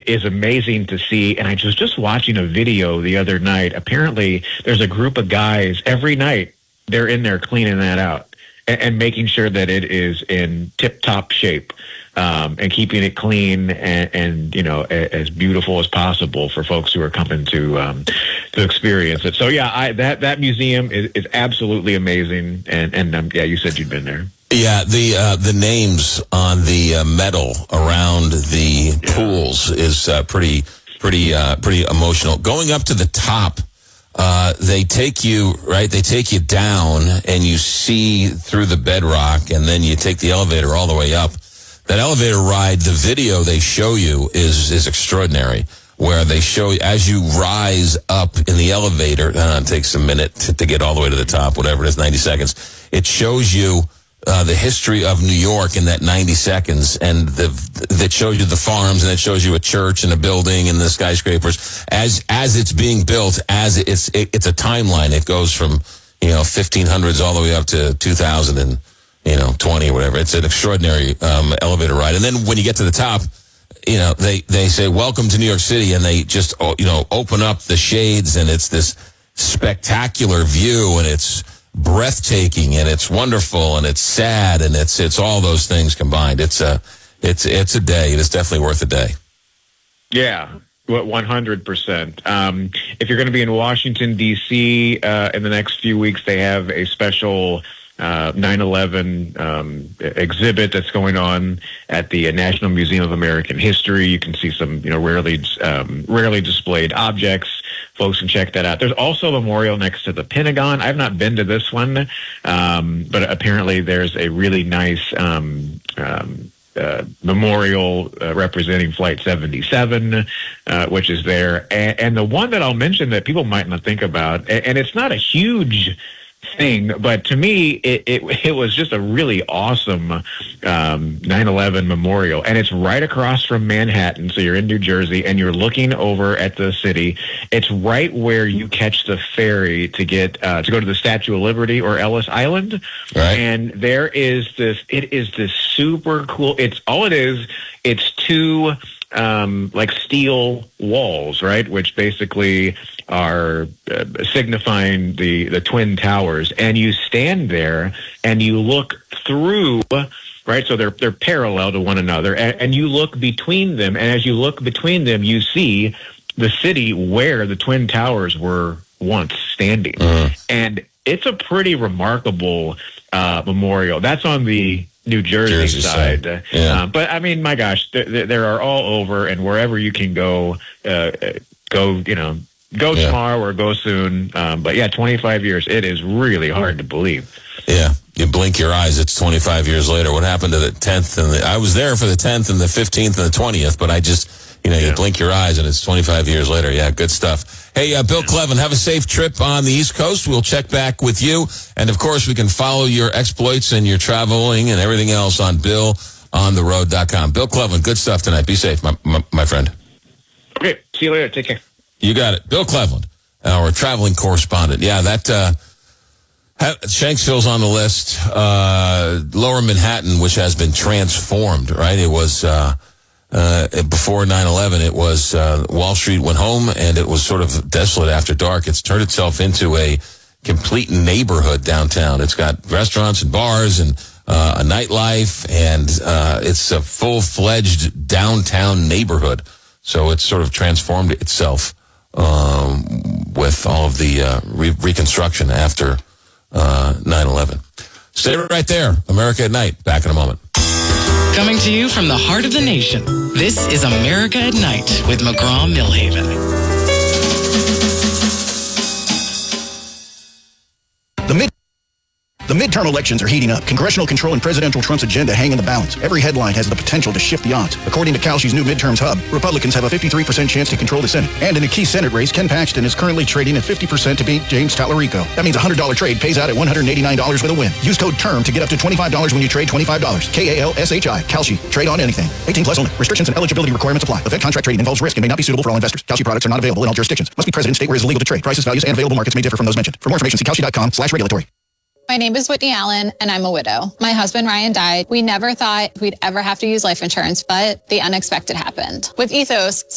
is amazing to see. And I was just watching a video the other night. Apparently, there's a group of guys every night. They're in there cleaning that out and making sure that it is in tip-top shape, and keeping it clean and as beautiful as possible for folks who are coming to experience it. So yeah, that museum is absolutely amazing. And you said you'd been there. Yeah, the names on the metal around the pools is pretty emotional. Going up to the top, they take you down, and you see through the bedrock, and then you take the elevator all the way up. That elevator ride, the video they show you is extraordinary, where they show as you rise up in the elevator. It takes a minute to get all the way to the top, whatever it is, 90 seconds. It shows you the history of New York in that 90 seconds, and that shows you the farms, and it shows you a church and a building and the skyscrapers as it's being built. As it's a timeline. It goes from 1500s all the way up to 2020 or whatever. It's an extraordinary elevator ride. And then when you get to the top, they say welcome to New York City, and they just open up the shades, and it's this spectacular view, and it's breathtaking, and it's wonderful, and it's sad, and it's all those things combined. It's a day. It is definitely worth a day. Yeah, 100%. If you're going to be in Washington, D.C. In the next few weeks, they have a special 9/11 exhibit that's going on at the National Museum of American History. You can see some rarely displayed objects. Folks can check that out. There's also a memorial next to the Pentagon. I've not been to this one, but apparently there's a really nice memorial representing Flight 77, which is there. And the one that I'll mention that people might not think about, and it's not a huge thing, but to me, it was just a really awesome 9/11 memorial, and it's right across from Manhattan. So you're in New Jersey, and you're looking over at the city. It's right where you catch the ferry to get to go to the Statue of Liberty or Ellis Island. Right. And there is this. It is this super cool. It's two like steel walls, right, which basically are signifying the Twin Towers, and you stand there and you look through, right? So they're parallel to one another, and you look between them, and as you look between them, you see the city where the Twin Towers were once standing. And it's a pretty remarkable memorial. That's on the New Jersey side. Yeah. But I mean, my gosh, there are all over, and wherever you can go tomorrow or go soon. But yeah, 25 years. It is really hard to believe. Yeah. You blink your eyes, it's 25 years later. What happened to the 10th? I was there for the 10th and the 15th and the 20th, but I just, you blink your eyes and it's 25 years later. Yeah, good stuff. Hey, Bill Cleven, have a safe trip on the East Coast. We'll check back with you. And, of course, we can follow your exploits and your traveling and everything else on BillOnTheRoad.com. Bill Cleven, good stuff tonight. Be safe, my friend. Okay, see you later. Take care. You got it. Bill Cleveland, our traveling correspondent. Yeah, that Shanksville's on the list. Lower Manhattan, which has been transformed, right? It was before 9/11, it was Wall Street went home, and it was sort of desolate after dark. It's turned itself into a complete neighborhood downtown. It's got restaurants and bars and a nightlife, and it's a full-fledged downtown neighborhood. So it's sort of transformed itself with all of the reconstruction after 9/11. Stay right there. America at Night. Back in a moment. Coming to you from the heart of the nation, this is America at Night with McGraw-Millhaven. The midterm elections are heating up. Congressional control and presidential Trump's agenda hang in the balance. Every headline has the potential to shift the odds. According to Kalshi's new midterms hub, Republicans have a 53% chance to control the Senate. And in a key Senate race, Ken Paxton is currently trading at 50% to beat James Tallarico. That means a $100 trade pays out at $189 with a win. Use code TERM to get up to $25 when you trade $25. KALSHI. Kalshi. Trade on anything. 18 plus only. Restrictions and eligibility requirements apply. Event contract trading involves risk and may not be suitable for all investors. Kalshi products are not available in all jurisdictions. Must be present in state where it is illegal to trade. Prices, values, and available markets may differ from those mentioned. For more information, see kalshi.com/regulatory. My name is Whitney Allen, and I'm a widow. My husband, Ryan, died. We never thought we'd ever have to use life insurance, but the unexpected happened. With Ethos,